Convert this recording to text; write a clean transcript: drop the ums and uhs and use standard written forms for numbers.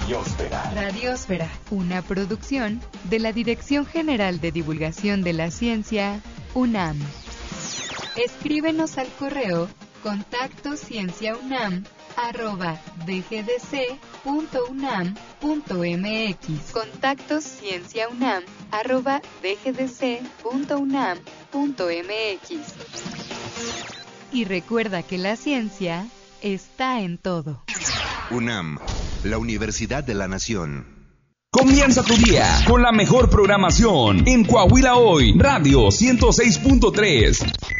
Radiósfera. Radiósfera, una producción de la Dirección General de Divulgación de la Ciencia, UNAM. Escríbenos al correo contactoscienciaunam@dgdc.unam.mx. contactoscienciaunam@dgdc.unam.mx. Y recuerda que la ciencia está en todo. UNAM, la Universidad de la Nación. Comienza tu día con la mejor programación en Coahuila Hoy, Radio 106.3.